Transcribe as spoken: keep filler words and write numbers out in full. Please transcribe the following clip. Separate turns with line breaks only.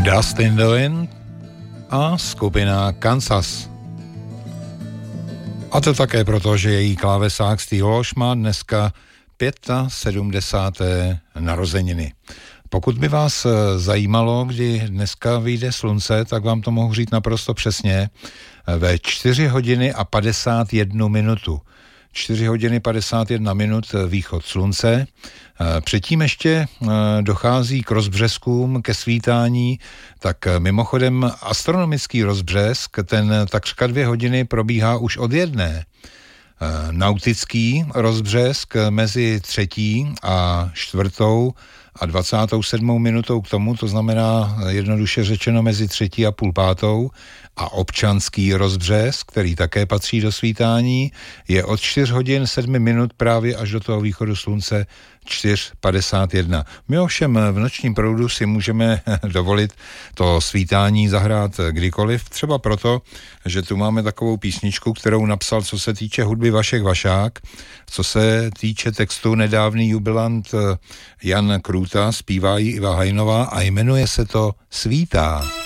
Dust in the Wind a skupina Kansas. A to také proto, že její klávesák Steve Walsh má dneska sedmdesáté páté narozeniny. Pokud by vás zajímalo, kdy dneska vyjde slunce, tak vám to mohu říct naprosto přesně. Ve čtyři hodiny a padesát jednu minutu. čtyři hodiny padesát jedna minut východ slunce. Předtím ještě dochází k rozbřeskům, ke svítání, tak mimochodem astronomický rozbřesk, ten takřka dvě hodiny probíhá už od jedné. Nautický rozbřesk mezi třetí a čtvrtou a dvacátou sedmou minutou k tomu, to znamená jednoduše řečeno mezi třetí a půl pátou, a občanský rozbřesk, který také patří do svítání, je od čtyř hodin sedm minut právě až do toho východu slunce čtyři padesát jedna. My ovšem v nočním proudu si můžeme dovolit to svítání zahrát kdykoliv, třeba proto, že tu máme takovou písničku, kterou napsal, co se týče hudby, Vašek Vašák, co se týče textu nedávný jubilant Jan Krůta, zpívá ji Iva Hajnová a jmenuje se to Svítá.